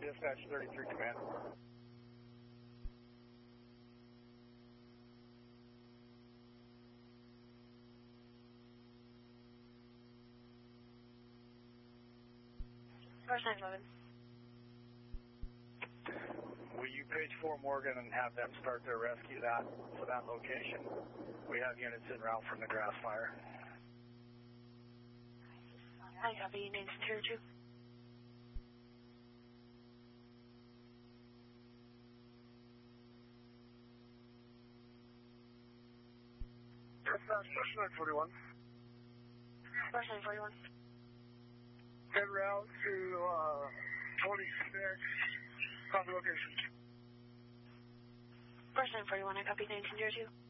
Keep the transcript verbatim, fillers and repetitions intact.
dispatch thirty-three command. First nine eleven. Will you page four Morgan and have them start their rescue that for that location? We have units en route from the grass fire. I copy, names zero two. Dispatch, first nine forty-one. First nine forty-one. En route to uh, twenty-six. Copy location. First nine forty-one, I copy, names zero two.